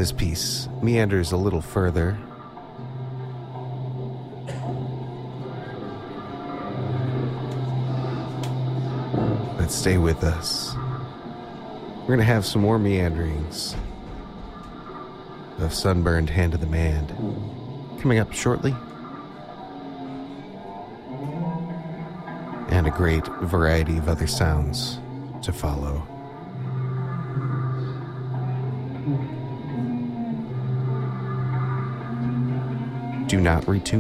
This piece meanders a little further. But stay with us. We're going to have some more meanderings of Sunburned Hand of the Mand coming up shortly. And a great variety of other sounds to follow. Do not retune.